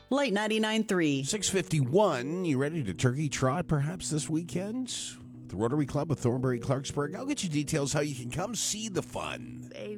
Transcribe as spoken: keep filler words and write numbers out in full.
Late ninety-nine point three. six fifty-one. You ready to turkey trot perhaps this weekend? The Rotary Club of Thornbury Clarksburg. I'll get you details how you can come see the fun. A